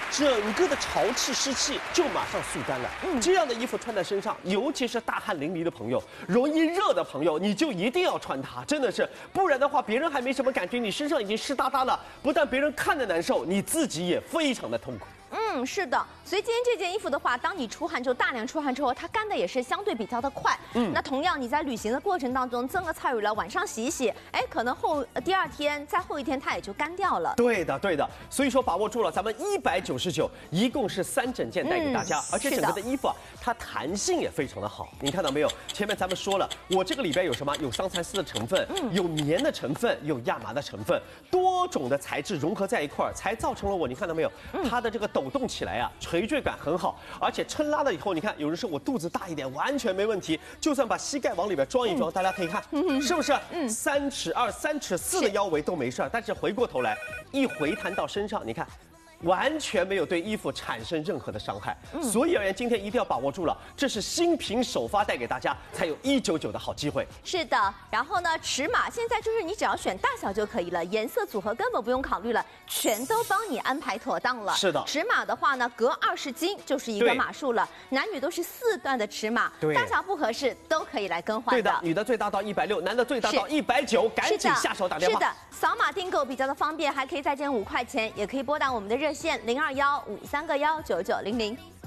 整个的潮气湿气就马上速干了。这样的衣服穿在身上，尤其是大汗淋漓的朋友，容易热的朋友，你就一定要穿它，真的是，不然的话，别人还没什么感觉，你身上已经湿哒哒了，不但别人看着难受，你自己也非常的痛苦。 是的，所以今天这件衣服的话，当你出汗之后，大量出汗之后，它干的也是相对比较的快。那同样你在旅行的过程当中蒸个菜乳了，晚上洗一洗，哎，可能第二天再后一天它也就干掉了。对的，所以说把握住了，咱们199，一共是3整件带给大家，而且整个的衣服啊，它弹性也非常的好。你看到没有？前面咱们说了，我这个里边有什么？有桑蚕丝的成分，有棉的成分，有亚麻的成分，多种的材质融合在一块儿，才造成了你看到没有？它的这个抖动起来啊，垂坠感很好，而且撑拉了以后，你看有人说我肚子大一点，完全没问题，就算把膝盖往里边装一装，大家可以看，是不是？3尺2、3尺4的腰围都没事，但是回过头来一回弹到身上，你看。完全没有对衣服产生任何的伤害，所以而言，今天一定要把握住了，这是新品首发带给大家，才有199的好机会。是的，然后呢，尺码现在就是你只要选大小就可以了，颜色组合根本不用考虑了，全都帮你安排妥当了。是的，尺码的话呢，隔20斤就是一个码数了，男女都是4段的尺码，大小不合适都可以来更换的。对的，女的最大到160，男的最大到190，赶紧下手打电话。是的，扫码订购比较的方便，还可以再减5块钱，也可以拨打我们的热线0215319900。